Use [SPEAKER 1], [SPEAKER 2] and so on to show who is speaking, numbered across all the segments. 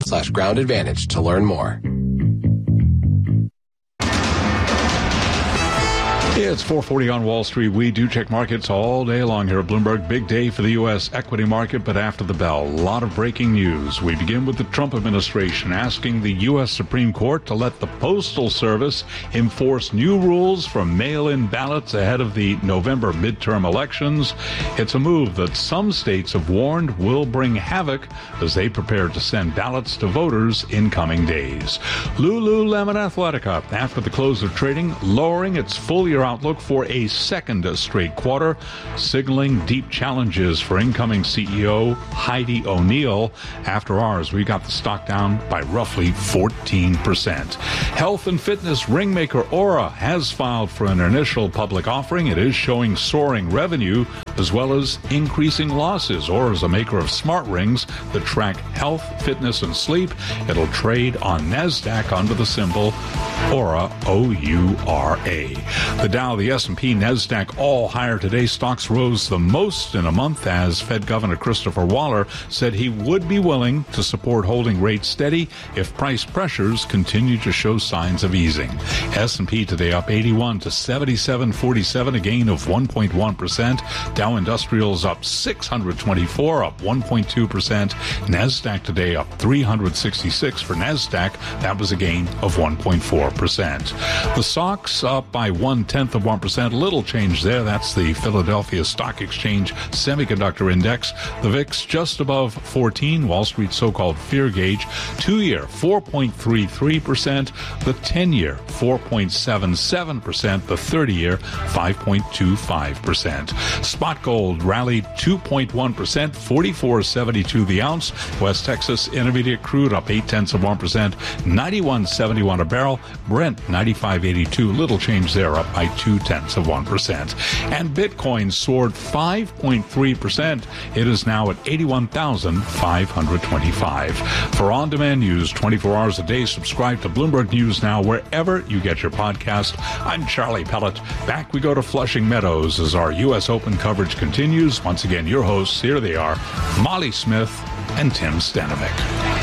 [SPEAKER 1] bloomberg.com/Ground Advantage to learn more.
[SPEAKER 2] It's 4:40 on Wall Street. We do check markets all day long here at Bloomberg. Big day for the U.S. equity market, but after the bell, a lot of breaking news. We begin with the Trump administration asking the U.S. Supreme Court to let the Postal Service enforce new rules for mail-in ballots ahead of the November midterm elections. It's a move that some states have warned will bring havoc as they prepare to send ballots to voters in coming days. Lululemon Athletica, after the close of trading, lowering its full-year outlook for a second straight quarter, signaling deep challenges for incoming CEO Heidi O'Neill. After hours, we got the stock down by roughly 14%. Health and fitness ringmaker Oura has filed for an initial public offering. It is showing soaring revenue as well as increasing losses. Oura is a maker of smart rings that track health, fitness, and sleep. It'll trade on NASDAQ under the symbol Oura, O-U-R-A. The Dow, the S&P, NASDAQ all higher today. Stocks rose the most in a month as Fed Governor Christopher Waller said he would be willing to support holding rates steady if price pressures continue to show signs of easing. S&P today up 81 to 77.47, a gain of 1.1%. Dow Industrials up 624, up 1.2%. NASDAQ today up 366 for NASDAQ. That was a gain of 1.4%. The SOX up by 0.1%. Little change there. That's the Philadelphia Stock Exchange Semiconductor Index. The VIX just above 14. Wall Street's so-called fear gauge. 2-year 4.33%. The 10-year 4.77%. The 30-year 5.25%. Spot gold rallied 2.1%. 44.72 the ounce. West Texas Intermediate crude up 0.8%. 91.71 a barrel. Brent 95.82. Little change there, up by 0.2%. And Bitcoin soared 5.3%. It is now at 81,525. For on-demand news 24 hours a day, subscribe to Bloomberg News Now wherever you get your podcast. I'm Charlie Pellet. Back we go to Flushing Meadows as our U.S. Open coverage continues. Once again, your hosts, here they are, Molly Smith and Tim Stanovic.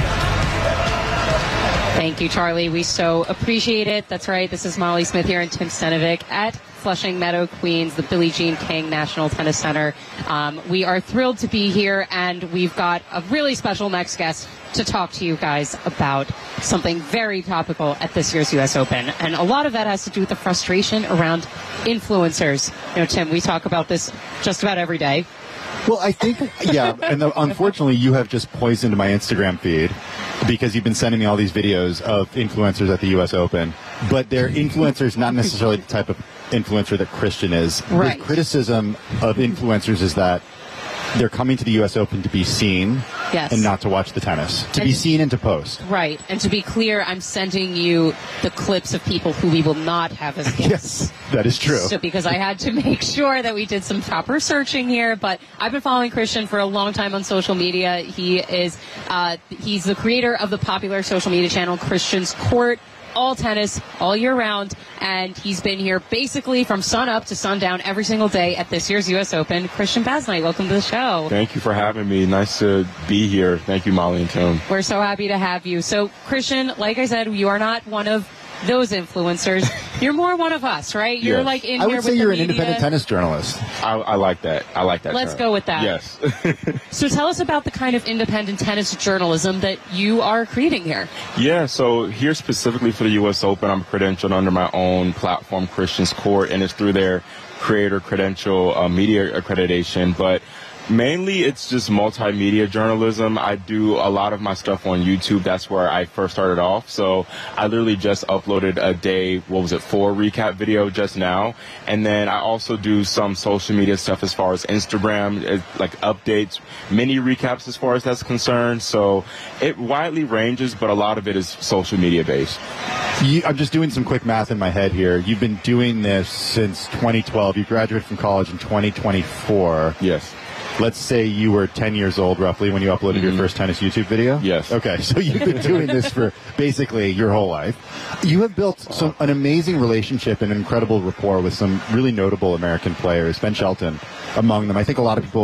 [SPEAKER 3] Thank you, Charlie. We so appreciate it. That's right. This is Molly Smith here and Tim Stanovic at Flushing Meadow, Queens, the Billie Jean King National Tennis Center. We are thrilled to be here, and we've got a really special next guest to talk to you guys about something very topical at this year's U.S. Open. And a lot of that has to do with the frustration around influencers. You know, Tim, we talk about this just about every day.
[SPEAKER 4] Well, I think, yeah, and unfortunately you have just poisoned my Instagram feed because you've been sending me all these videos of influencers at the U.S. Open, but they're influencers, not necessarily the type of influencer that Christian is.
[SPEAKER 3] Right.
[SPEAKER 4] The criticism of influencers is that they're coming to the U.S. Open to be seen,
[SPEAKER 3] yes,
[SPEAKER 4] and not to watch the tennis. To be seen and to post.
[SPEAKER 3] Right. And to be clear, I'm sending you the clips of people who we will not have as guests.
[SPEAKER 4] Yes, that is true.
[SPEAKER 3] So because I had to make sure that we did some proper searching here. But I've been following Christian for a long time on social media. He is he's the creator of the popular social media channel Christian's Court. All tennis, all year round, and he's been here basically from sun up to sundown every single day at this year's U.S. Open. Christian Basnight, welcome to the show.
[SPEAKER 5] Thank you for having me. Nice to be here. Thank you, Molly and Tim.
[SPEAKER 3] We're so happy to have you. So, Christian, like I said, you are not one of those influencers. You're more one of us, right? You're like in here with the media. I would say
[SPEAKER 4] you're an independent tennis journalist.
[SPEAKER 5] I like that. I like that.
[SPEAKER 3] Let's go with that.
[SPEAKER 5] Yes.
[SPEAKER 3] So tell us about the kind of independent tennis journalism that you are creating here.
[SPEAKER 5] Yeah, so here specifically for the U.S. Open, I'm credentialed under my own platform, Christian's Court, and it's through their creator credential media accreditation. But mainly, it's just multimedia journalism. I do a lot of my stuff on YouTube. That's where I first started off. So I literally just uploaded a day, 4 recap video just now. And then I also do some social media stuff as far as Instagram, like updates, mini recaps as far as that's concerned. So it widely ranges, but a lot of it is social media based.
[SPEAKER 4] I'm just doing some quick math in my head here. You've been doing this since 2012. You graduated from college in 2024.
[SPEAKER 5] Yes.
[SPEAKER 4] Let's say you were 10 years old, roughly, when you uploaded your first tennis YouTube video?
[SPEAKER 5] Yes.
[SPEAKER 4] Okay, so you've been doing this for basically your whole life. You have built an amazing relationship and incredible rapport with some really notable American players, Ben Shelton among them. I think a lot of people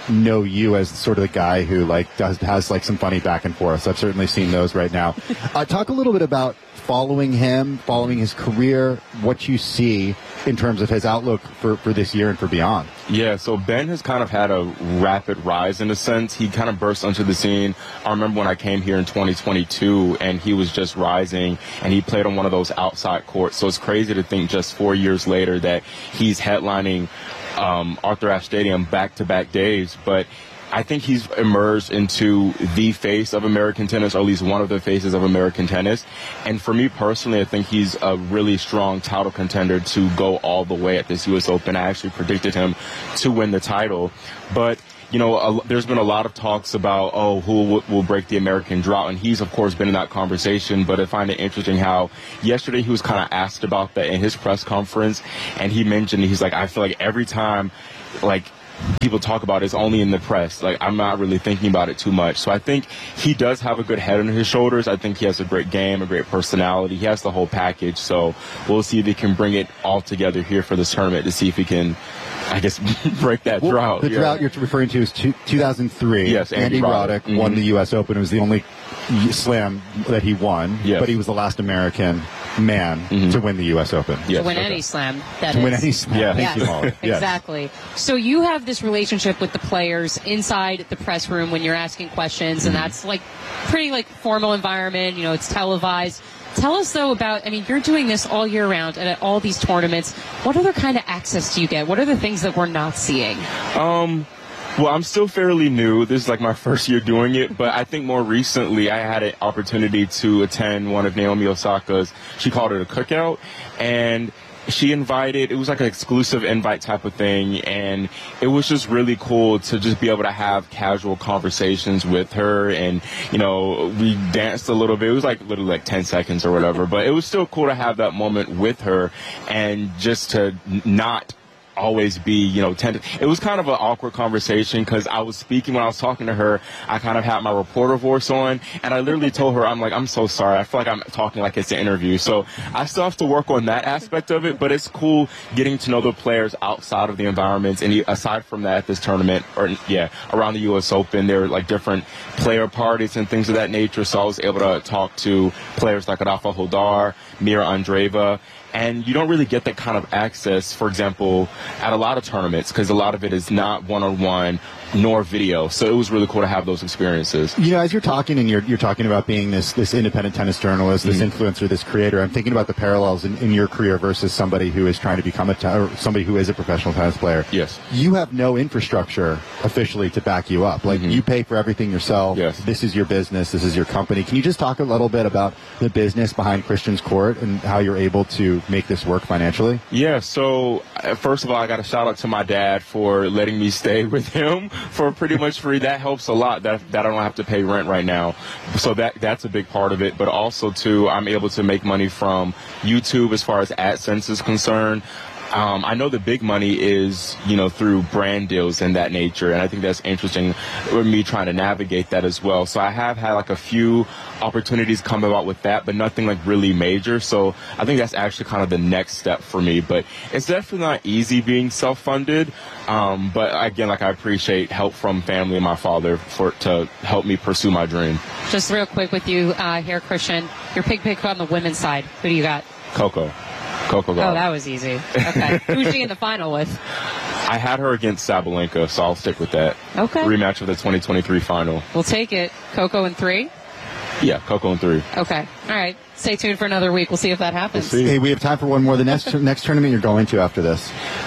[SPEAKER 4] know you as sort of the guy who has some funny back and forth. So I've certainly seen those right now. Talk a little bit about following him, following his career, what you see in terms of his outlook for this year and for beyond.
[SPEAKER 5] Yeah, so Ben has kind of had a rapid rise in a sense. He kind of burst onto the scene. I remember when I came here in 2022 and he was just rising and he played on one of those outside courts. So it's crazy to think just 4 years later that he's headlining Arthur Ashe Stadium back-to-back days. But I think he's emerged into the face of American tennis, or at least one of the faces of American tennis. And for me personally, I think he's a really strong title contender to go all the way at this U.S. Open. I actually predicted him to win the title. But, you know, there's been a lot of talks about, who will break the American drought. And he's, of course, been in that conversation. But I find it interesting how yesterday he was kind of asked about that in his press conference. And he mentioned, he's like, I feel like every time, people talk about it's only in the press. I'm not really thinking about it too much. So I think he does have a good head on his shoulders. I think he has a great game, a great personality. He has the whole package. So we'll see if he can bring it all together here for this tournament to see if he can, I guess, break that drought.
[SPEAKER 4] The drought you're referring to is 2003.
[SPEAKER 5] Yes,
[SPEAKER 4] Andy Roddick won the U.S. Open. It was the only slam that he won, but he was the last American man to win the U.S. Open.
[SPEAKER 3] Yes. To win any slam, that
[SPEAKER 4] to
[SPEAKER 3] is.
[SPEAKER 4] win any slam.
[SPEAKER 5] Yeah.
[SPEAKER 4] Thank you, Molly. Yes.
[SPEAKER 3] Exactly. So you have this relationship with the players inside the press room when you're asking questions, and that's pretty formal environment. You know, it's televised. Tell us, though, about, you're doing this all year round and at all these tournaments. What other kind of access do you get? What are the things that we're not seeing?
[SPEAKER 5] Well, I'm still fairly new. This is my first year doing it, but I think more recently I had an opportunity to attend one of Naomi Osaka's, she called it a cookout, and she invited, it was an exclusive invite type of thing, and it was just really cool to just be able to have casual conversations with her, and, we danced a little bit. It was literally 10 seconds or whatever, but it was still cool to have that moment with her and just to not always be, tentative. It was kind of an awkward conversation because I was speaking when I was talking to her. I kind of had my reporter voice on, and I literally told her, I'm so sorry. I feel like I'm talking like it's an interview. So I still have to work on that aspect of it, but it's cool getting to know the players outside of the environments. And aside from that, at this tournament, around the U.S. Open, there were different player parties and things of that nature. So I was able to talk to players like Rafa Hodar, Mira Andreeva. And you don't really get that kind of access, for example, at a lot of tournaments because a lot of it is not one-on-one nor video. So it was really cool to have those experiences.
[SPEAKER 4] As you're talking and you're talking about being this independent tennis journalist, this influencer, this creator, I'm thinking about the parallels in your career versus somebody who is trying to become somebody who is a professional tennis player.
[SPEAKER 5] Yes.
[SPEAKER 4] You have no infrastructure officially to back you up. You pay for everything yourself.
[SPEAKER 5] Yes.
[SPEAKER 4] This is your business. This is your company. Can you just talk a little bit about the business behind Christian's Court and how you're able to make this work financially?
[SPEAKER 5] Yeah, so first of all, I got a shout out to my dad for letting me stay with him for pretty much free. That helps a lot that I don't have to pay rent right now. So that's a big part of it. But also, too, I'm able to make money from YouTube as far as AdSense is concerned. I know the big money is, through brand deals and that nature, and I think that's interesting with me trying to navigate that as well. So I have had a few opportunities come about with that, but nothing really major. So I think that's actually kind of the next step for me. But it's definitely not easy being self-funded. But again, I appreciate help from family and my father to help me pursue my dream.
[SPEAKER 3] Just real quick with you here, Christian, your pick on the women's side. Who do you got?
[SPEAKER 5] Coco Gauff.
[SPEAKER 3] Oh, that was easy. Okay. Who's she in the final with?
[SPEAKER 5] I had her against Sabalenka, so I'll stick with that.
[SPEAKER 3] Okay.
[SPEAKER 5] Rematch of the 2023 final.
[SPEAKER 3] We'll take it. Coco in 3?
[SPEAKER 5] Yeah, Coco in 3.
[SPEAKER 3] Okay. All right. Stay tuned for another week. We'll see if that happens.
[SPEAKER 4] We'll see. Hey, we have time for one more. The next tournament you're going to after this?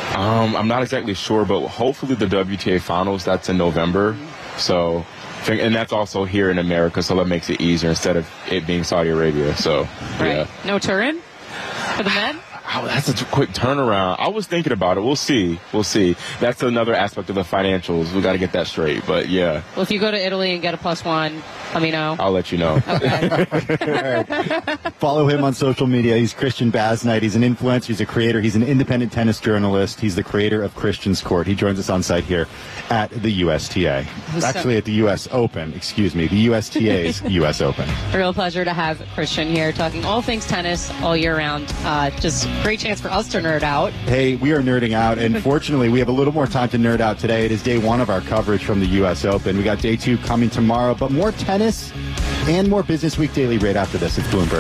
[SPEAKER 5] I'm not exactly sure, but hopefully the WTA finals, that's in November. So, and that's also here in America, so that makes it easier instead of it being Saudi Arabia. So,
[SPEAKER 3] right.
[SPEAKER 5] Yeah.
[SPEAKER 3] No Turin for the men?
[SPEAKER 5] Oh, that's a quick turnaround. I was thinking about it. We'll see. That's another aspect of the financials. We got to get that straight. But, yeah.
[SPEAKER 3] Well, if you go to Italy and get a +1, Let me know.
[SPEAKER 5] I'll let you know.
[SPEAKER 3] Okay.
[SPEAKER 4] Follow him on social media. He's Christian Basnight. He's an influencer. He's a creator. He's an independent tennis journalist. He's the creator of Christian's Court. He joins us on site here at the USTA. Actually, at the U.S. Open. Excuse me. The USTA's U.S. Open.
[SPEAKER 3] A real pleasure to have Christian here talking all things tennis all year round. Just great chance for us to nerd out.
[SPEAKER 4] Hey, we are nerding out, and fortunately, we have a little more time to nerd out today. It is day one of our coverage from the U.S. Open. We got day two coming tomorrow, but more tennis and more Business Week Daily right after this. It's Bloomberg.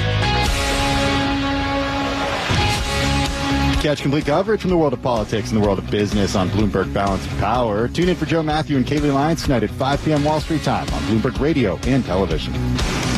[SPEAKER 4] Catch complete coverage from the world of politics and the world of business on Bloomberg Balance of Power. Tune in for Joe Matthew and Kaylee Lyons tonight at 5 p.m. Wall Street time on Bloomberg Radio and television.